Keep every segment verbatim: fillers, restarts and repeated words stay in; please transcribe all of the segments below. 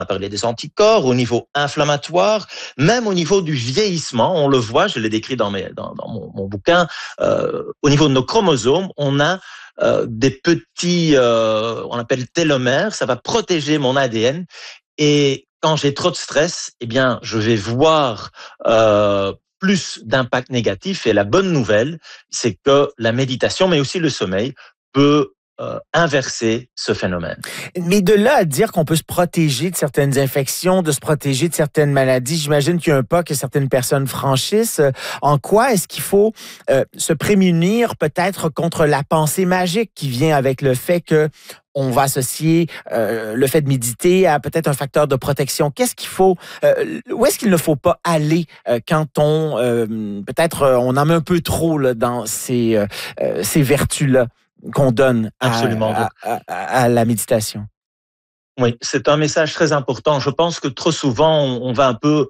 a parlé des anticorps, au niveau inflammatoire, même au niveau du vieillissement. On le voit, je l'ai décrit dans, mes, dans, dans mon, mon bouquin. Euh, au niveau de nos chromosomes, on a euh, des petits, euh, on appelle télomères. Ça va protéger mon A D N. Et quand j'ai trop de stress, eh bien, je vais voir euh, plus d'impact négatif. Et la bonne nouvelle, c'est que la méditation, mais aussi le sommeil, peut euh, inverser ce phénomène. Mais de là à dire qu'on peut se protéger de certaines infections, de se protéger de certaines maladies, j'imagine qu'il y a un pas que certaines personnes franchissent. En quoi est-ce qu'il faut euh, se prémunir peut-être contre la pensée magique qui vient avec le fait que on va associer euh, le fait de méditer à peut-être un facteur de protection. Qu'est-ce qu'il faut, euh, où est-ce qu'il ne faut pas aller euh, quand on, euh, peut-être, euh, on en met un peu trop là, dans ces, euh, ces vertus-là qu'on donne à, Absolument. à, à, à, à la méditation? Oui, c'est un message très important. Je pense que trop souvent, on, on va un peu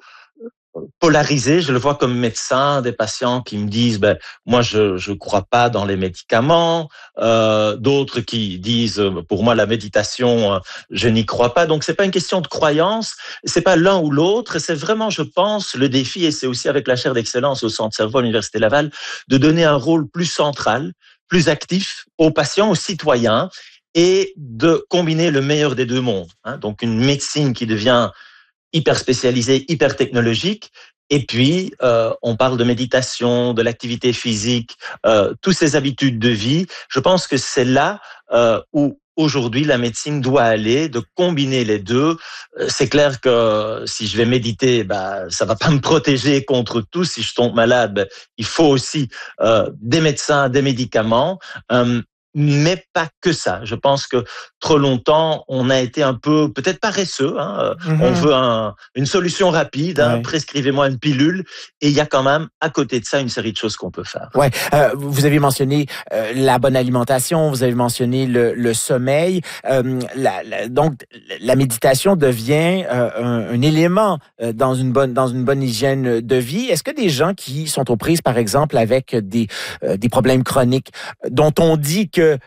polarisé. Je le vois comme médecin, des patients qui me disent ben moi je je crois pas dans les médicaments, euh, d'autres qui disent pour moi la méditation je n'y crois pas. Donc c'est pas une question de croyance, c'est pas l'un ou l'autre, c'est vraiment je pense le défi, et c'est aussi avec la chaire d'excellence au Centre Cerveau à l'Université Laval, de donner un rôle plus central, plus actif aux patients, aux citoyens, et de combiner le meilleur des deux mondes. Hein. Donc une médecine qui devient hyper spécialisé, hyper technologique. Et puis, euh, on parle de méditation, de l'activité physique, euh, toutes ces habitudes de vie. Je pense que c'est là euh, où aujourd'hui la médecine doit aller, de combiner les deux. C'est clair que si je vais méditer, bah, ça va pas me protéger contre tout. Si je tombe malade, bah, il faut aussi euh, des médecins, des médicaments. Euh, Mais pas que ça. Je pense que trop longtemps, on a été un peu, peut-être paresseux. Hein. Mm-hmm. On veut un, une solution rapide. Hein. Ouais. Prescrivez-moi une pilule. Et il y a quand même, à côté de ça, une série de choses qu'on peut faire. Ouais. Euh, vous avez mentionné euh, la bonne alimentation. Vous avez mentionné le, le sommeil. Euh, la, la, donc, la méditation devient euh, un, un élément euh, dans une bonne dans une bonne hygiène de vie. Est-ce que des gens qui sont aux prises, par exemple, avec des euh, des problèmes chroniques, dont on dit que que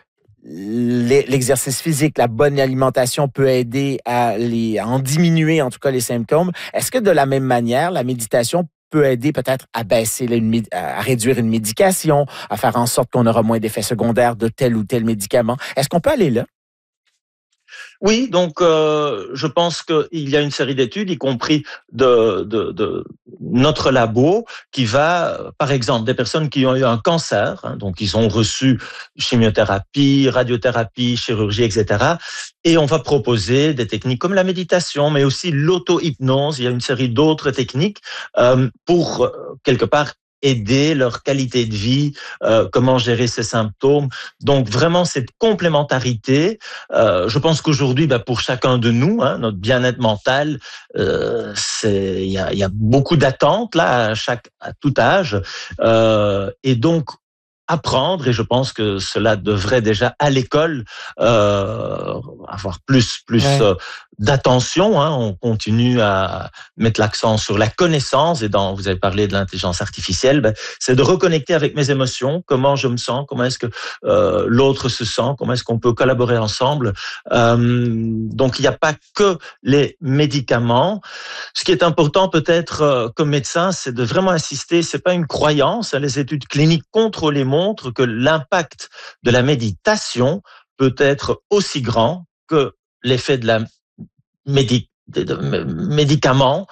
l'exercice physique, la bonne alimentation peut aider à, les, à en diminuer, en tout cas, les symptômes. Est-ce que de la même manière, la méditation peut aider peut-être à baisser, une, à réduire une médication, à faire en sorte qu'on aura moins d'effets secondaires de tel ou tel médicament? Est-ce qu'on peut aller là? Oui, donc euh, je pense qu'il y a une série d'études, y compris de, de, de notre labo, qui va, par exemple, des personnes qui ont eu un cancer, hein, donc ils ont reçu chimiothérapie, radiothérapie, chirurgie, et cetera. Et on va proposer des techniques comme la méditation, mais aussi l'auto-hypnose. Il y a une série d'autres techniques euh, pour, quelque part, aider leur qualité de vie, euh, comment gérer ces symptômes. Donc vraiment cette complémentarité, euh, je pense qu'aujourd'hui, bah, pour chacun de nous, hein, notre bien-être mental, euh, c'est il y a, y a beaucoup d'attentes là à chaque à tout âge, euh, et donc apprendre, et je pense que cela devrait déjà à l'école euh, avoir plus plus ouais. euh, d'attention. Hein. On continue à mettre l'accent sur la connaissance, et dans vous avez parlé de l'intelligence artificielle, ben, c'est de reconnecter avec mes émotions, comment je me sens, comment est-ce que euh, l'autre se sent, comment est-ce qu'on peut collaborer ensemble. Euh, donc il n'y a pas que les médicaments. Ce qui est important peut-être euh, comme médecin, c'est de vraiment insister. C'est pas une croyance. Hein. Les études cliniques contrôlées montre que l'impact de la méditation peut être aussi grand que l'effet de la médi- de, de, de médicaments,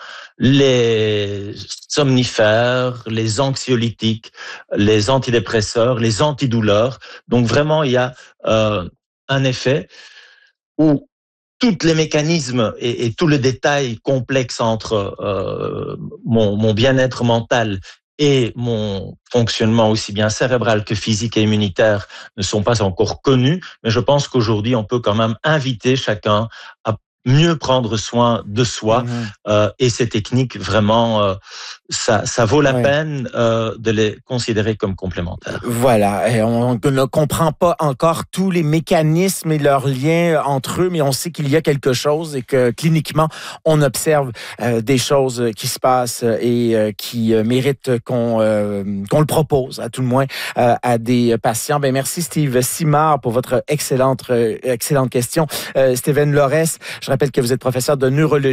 les somnifères, les anxiolytiques, les antidépresseurs, les antidouleurs. Donc vraiment, il y a euh, un effet où tous les mécanismes et, et tout le détail complexe entre euh, mon, mon bien-être mental et mon fonctionnement aussi bien cérébral que physique et immunitaire ne sont pas encore connus, mais je pense qu'aujourd'hui, on peut quand même inviter chacun à mieux prendre soin de soi. Mmh. Euh, et ces techniques, vraiment, euh, ça, ça vaut la ouais. peine euh, de les considérer comme complémentaires. Voilà. Et on ne comprend pas encore tous les mécanismes et leurs liens entre eux, mais on sait qu'il y a quelque chose et que cliniquement, on observe euh, des choses qui se passent et euh, qui euh, méritent qu'on, euh, qu'on le propose, à tout le moins, euh, à des patients. Ben, merci, Steve Simard, pour votre excellente, euh, excellente question. Euh, Steven Lorès, je rappelle que vous êtes professeur de neurologie